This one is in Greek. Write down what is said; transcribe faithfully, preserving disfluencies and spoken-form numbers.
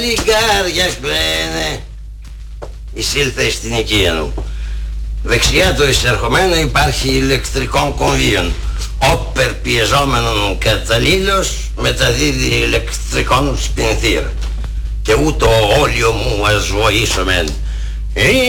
Λιγκάρια κλαίνε. Εισήλθε στην οικία μου. Δεξιά το εισερχομένο υπάρχει ηλεκτρικών κομβίων. Όπερ πιεζόμενον καταλήλως μεταδίδει ηλεκτρικών σπινθήρα. Και ούτω όλιο μου ας βοήσομεν.